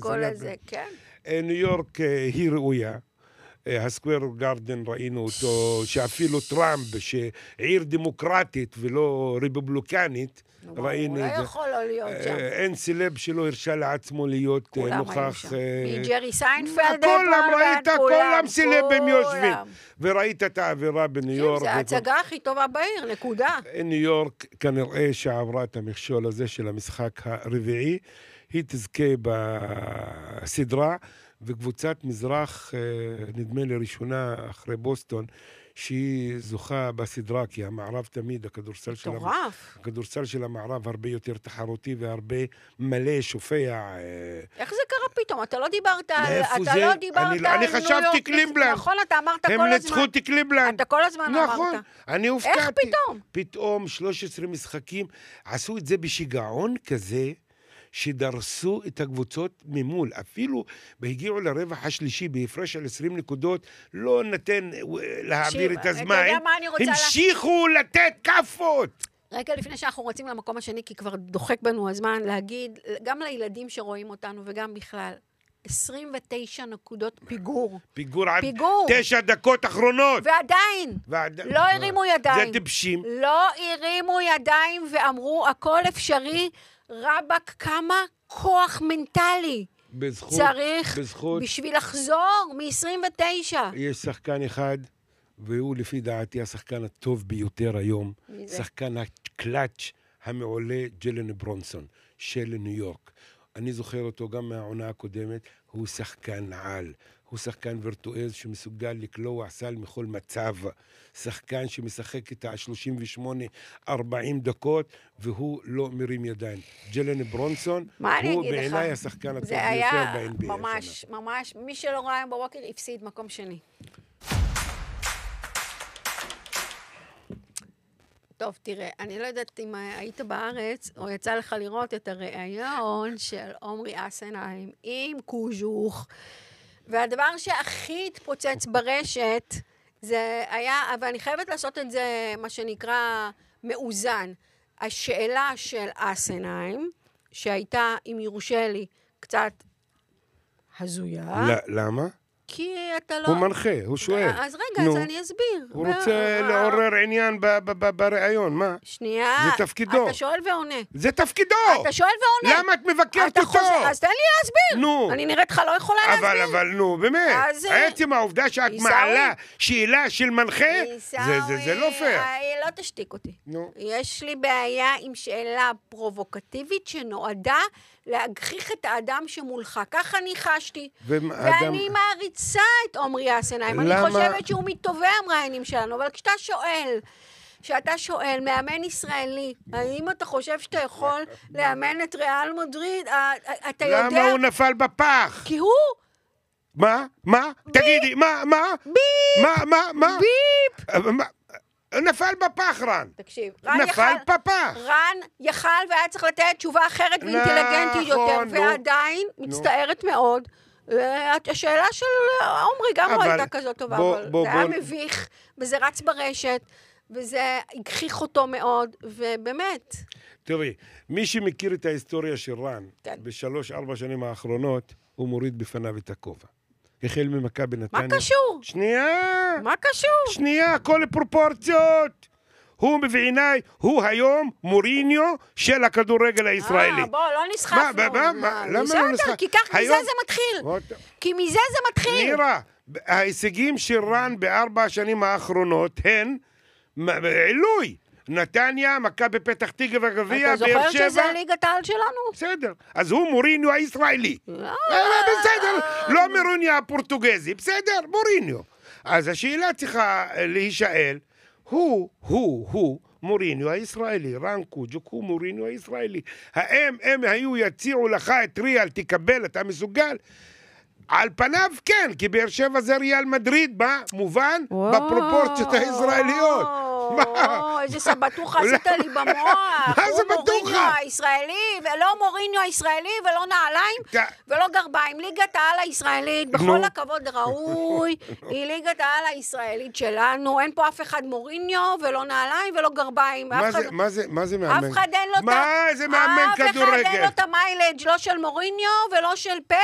כל הזה, כן. ניו יורק היא ראויה. הסקוואר גארדן ראינו אותו, שאפילו טראמפ, שעיר דמוקרטית ולא רפובליקנית, ראינו את זה. הוא לא יכול לא להיות שם. אין סלב שלא הרשה לעצמו להיות נוכח. מג'רי סיינפלד, כולם סלבים יושבים. וראית את האווירה בניו יורק. זה ההצגה הכי טובה בעיר, נקודה. ניו יורק כנראה שעברה את המכשול הזה של המשחק הרביעי. היא תזכה בסדרה, וקבוצת מזרח, נדמה לי ראשונה אחרי בוסטון, שהיא זוכה בסדרה, כי המערב תמיד, הכדורסל של המערב הרבה יותר תחרותי והרבה מלא שופע. איך זה קרה פתאום? אתה לא דיברת אני חשבתי קליבלנד. נכון, אתה אמרת כל הזמן. הם ניצחו את קליבלנד. אתה כל הזמן אמרת. נכון, אני הופתעתי. איך פתאום? פתאום 13 משחקים, עשו את זה בשיגעון כזה, שדרסו את הקבוצות ממול, אפילו בהגיעו לרווח השלישי בהפרש על 20 נקודות, לא נתן להעביר את הזמן, המשיכו לתת כפות. רגע לפני שאנחנו רוצים למקום השני, כי כבר דוחק בנו הזמן, להגיד, גם לילדים שרואים אותנו וגם בכלל, 29 נקודות פיגור. פיגור עד 9 דקות אחרונות. ועדיין, לא הרימו ידיים. זה טיפשים. לא הרימו ידיים ואמרו, הכל אפשרי, רבק, כמה כוח מנטלי צריך בשביל לחזור מ-29. יש שחקן אחד, והוא לפי דעתי השחקן הטוב ביותר היום, שחקן הקלאץ' המעולה, ג'לן ברונסון של ניו יורק. אני זוכר אותו גם מהעונה הקודמת, הוא שחקן על, הוא שחקן וירטואז שמסוגל לקלוע סל מכל מצב, שחקן שמשחק את ה-38-40 דקות, והוא לא מרים ידיים. ג'לן ברונסון הוא בעיניי השחקן הטוב ביותר ב-NBA. זה היה ממש, מי שלא ראה היום בווקר הפסיד מקום שני. טוב, תראה, אני לא יודעת אם היית בארץ, או יצא לך לראות את הראיון של עומרי אסנהיים עם קוז'וך, והדבר שהכי התפוצץ ברשת, זה היה, אבל אני חייבת לעשות את זה, מה שנקרא, מאוזן. השאלה של אסנהיים, שהייתה, אם יורשה לי, קצת הזויה. למה? כי אתה לא... הוא מנחה, הוא שואל. אז רגע, אז אני אסביר. הוא רוצה לעורר עניין ברעיון, מה? שנייה. זה תפקידו. אתה שואל ועונה. זה תפקידו. אתה שואל ועונה. למה את מבקרת אותו? אז תן לי להסביר. נו. אני נראית לך לא יכולה להסביר. אבל נו, באמת. עצם העובדה שאת מעלה שאלה של מנחה, זה לא פייר. לא תשתיק אותי. יש לי בעיה עם שאלה פרובוקטיבית שנועדה להגחיך את האדם שמולך. ככה אני חשתי. ואני מעריצה את עומרי אסנהיים. אני חושבת שהוא מטובי המראיינים שלנו, אבל כשאתה שואל, מאמן ישראלי, האם אתה חושב שאתה יכול לאמן את ריאל מדריד? אתה יודע... למה הוא נפל בפח? כי הוא... מה? תגידי, מה? ביפ! מה? ביפ! נפל בפח, רן. תקשיב. נפל בפח. רן יכל והיה צריך לתת תשובה אחרת ואינטליגנטית יותר, ועדיין מצטערת מאוד. השאלה של עומרי גם לא הייתה כזאת טובה, אבל זה היה מביך, וזה רץ ברשת, וזה הגחיך אותו מאוד, ובאמת. תראי, מי שמכיר את ההיסטוריה של רן, ב3-4 שנים האחרונות, הוא מוריד בפניו את הכובע. החל ממכבי נתניה. מה קשור? שנייה. מה קשור? שנייה, כל פרופורציות. הוא בעיניי, הוא היום מוריניו של הכדורגל הישראלי. בוא, לא נסחפנו. למה לא נסחפנו? כי כך מזה זה מתחיל. כי מזה זה מתחיל. נירה, ההישגים של רן ב4 השנים האחרונות הן עילוי. נתניה, מכבי פתח תקווה וגביע, באר שבע. אתה זוכר שזה ליגת העל שלנו? בסדר. אז הוא מוריניו הישראלי. בסדר. לא מוריניו הפורטוגזי. בסדר, מוריניו. אז השאלה צריכה להישאל, הוא מוריניו הישראלי. רן קוז'וק הוא מוריניו הישראלי. האם הם היו יציעו לך את ריאל, תקבל, אתה מסוגל? על פניו כן, כי באר שבע זה ריאל מדריד, מובן? בפרופורציות הישראליות. איזה סבטוחה עשית לי במוח. מה זה בטוחה? הוא מוריניו הישראלי, ולא מוריניו הישראלי, ולא נעליים, ולא גרביים. ליגת העל הישראלית, בכל הכבוד ראוי, היא ליגת העל הישראלית שלנו. אין פה אף אחד מוריניו, ולא נעליים, ולא גרביים. מה זה מאמן? אף אחד אין לו מה זה מאמן כדורגל? אף אחד אין לו את המיילג' לא של מוריניו, ולא של פפ.